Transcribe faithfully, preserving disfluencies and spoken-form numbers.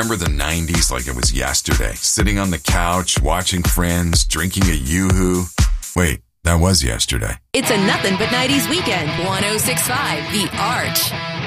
Remember the nineties like it was yesterday, sitting on the couch, watching Friends, drinking a Yoo-hoo. Wait, that was yesterday. It's a Nothing But nineties weekend. one oh six point five The Arch.